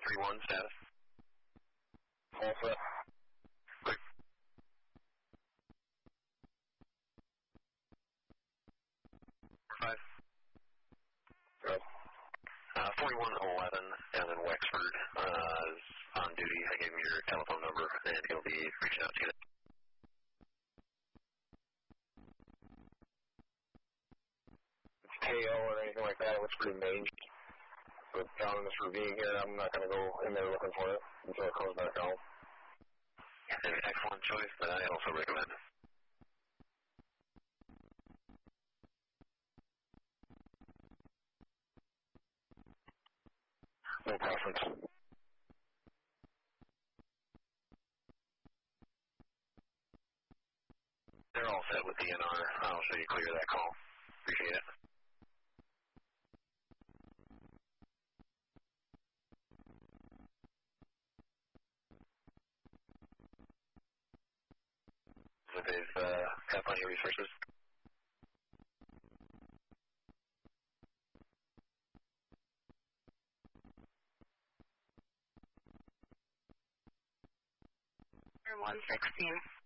531 status. All set. Quick. Five. Good. 4111 down in Wexford is on duty. I gave him your telephone number, and he'll be reaching out to you. It's KO or anything like that. It looks pretty mangy. So down in this ravine here, I'm not going to go in there looking for it until it comes back out. An excellent choice that I also recommend. No preference. They're all set with DNR. I'll show you clear that call. Appreciate it. So they've got plenty of resources. You're 116.